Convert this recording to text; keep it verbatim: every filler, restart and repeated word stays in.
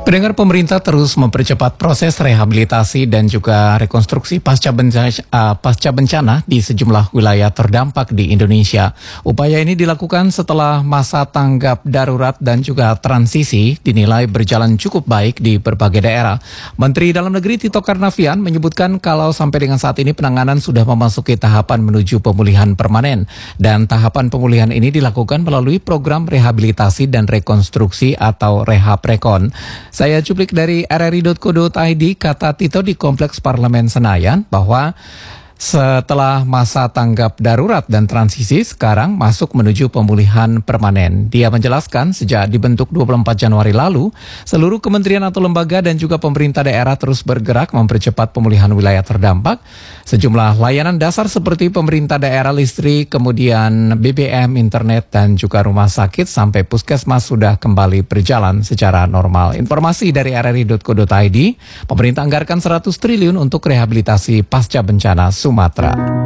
Pendengar, pemerintah terus mempercepat proses rehabilitasi dan juga rekonstruksi pasca bencana, uh, pasca bencana di sejumlah wilayah terdampak di Indonesia. Upaya ini dilakukan setelah masa tanggap darurat dan juga transisi dinilai berjalan cukup baik di berbagai daerah. Menteri Dalam Negeri Tito Karnavian menyebutkan kalau sampai dengan saat ini penanganan sudah memasuki tahapan menuju pemulihan permanen. Dan tahapan pemulihan ini dilakukan melalui program rehabilitasi dan rekonstruksi atau Rehaprekon. Saya cuplik dari r r i dot co dot i d, kata Tito di Kompleks Parlemen Senayan bahwa setelah masa tanggap darurat dan transisi sekarang masuk menuju pemulihan permanen. Dia menjelaskan sejak dibentuk dua puluh empat Januari lalu, seluruh kementerian atau lembaga dan juga pemerintah daerah terus bergerak mempercepat pemulihan wilayah terdampak. Sejumlah layanan dasar seperti pemerintah daerah, listrik, kemudian B B M, internet, dan juga rumah sakit sampai puskesmas sudah kembali berjalan secara normal. Informasi dari r r i dot co dot i d, pemerintah anggarkan seratus triliun untuk rehabilitasi pasca bencana Sumatera.